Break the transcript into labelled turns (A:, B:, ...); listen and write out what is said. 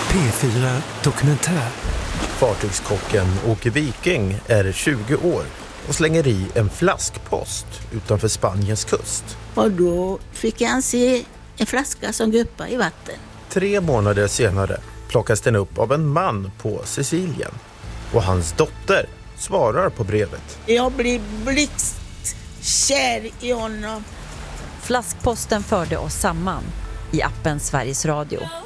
A: P4 Dokumentär.
B: Fartygskocken Åke Viking är 20 år och slänger i en flaskpost utanför Spaniens kust.
C: Och då fick han se en flaska som guppade i vatten.
B: 3 månader senare plockas den upp av en man på Sicilien. Och hans dotter svarar på brevet.
C: Jag blir blixtkär i honom.
D: Flaskposten förde oss samman i appen Sveriges Radio.